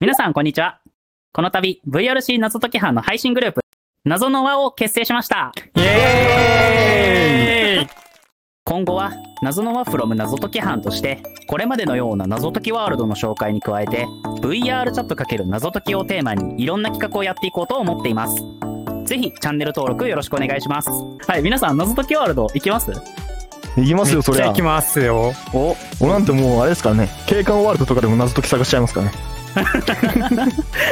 皆さんこんにちは。この度 VRC 謎解き班の配信グループ謎の輪を結成しました。 イエーイ。 今後は謎の輪 from 謎解き班としてこれまでのような謎解きワールドの紹介に加えて VR チャット×謎解きをテーマにいろんな企画をやっていこうと思っています。ぜひチャンネル登録よろしくお願いします。はい、皆さん謎解きワールド行きます？ 行きますよ、そりゃ。 行きますよ。 俺なんてもうあれですからね、景観ワールドとかでも謎解き探しちゃいますからね。